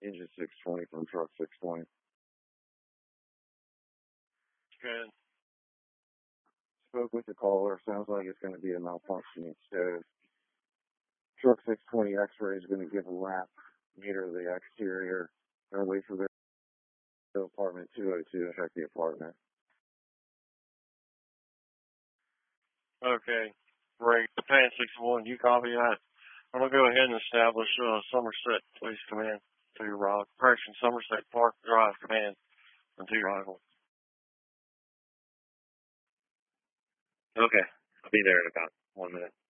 engine 620 from truck 620. Good. Spoke with the caller. Sounds like it's going to be a malfunctioning stove. Truck 620 X-ray is going to give a lap, meter the exterior, and wait for the apartment 202 to check the apartment. Okay. Great. Japan 61, you copy that? I'm going to go ahead and establish Somerset Police Command to your right. Correction, Somerset Park Drive Command to your right. Okay. I'll be there in about 1 minute.